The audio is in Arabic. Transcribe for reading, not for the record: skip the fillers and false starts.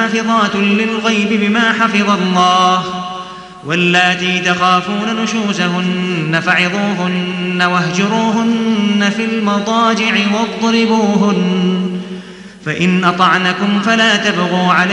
حافظات للغيب بما حفظ الله واللاتي تخافون نشوزهن فعظوهن واهجروهن في المضاجع واضربوهن فإن أطعنكم فلا تبغوا عليهن